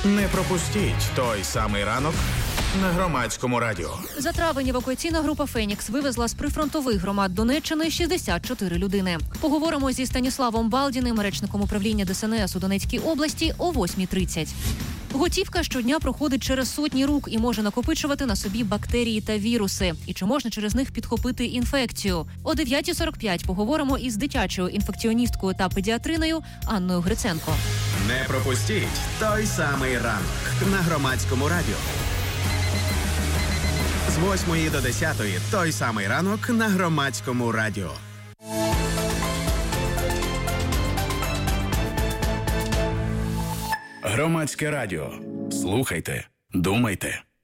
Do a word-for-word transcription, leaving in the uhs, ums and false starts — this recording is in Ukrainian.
Не пропустіть той самий ранок на Громадському радіо. За травень евакуаційна група «Фенікс» вивезла з прифронтових громад Донеччини шістдесят чотири людини. Поговоримо зі Станіславом Балдіним, речником управління Де Ес En Ес у Донецькій області, о восьмій тридцять. Готівка щодня проходить через сотні рук і може накопичувати на собі бактерії та віруси. І чи можна через них підхопити інфекцію? О дев'ятій сорок п'ять поговоримо із дитячою інфекціоністкою та педіатриною Анною Гриценко. Не пропустіть той самий ранок на Громадському радіо. З восьмої до десятої той самий ранок на Громадському радіо. Громадське радіо. Слухайте, думайте.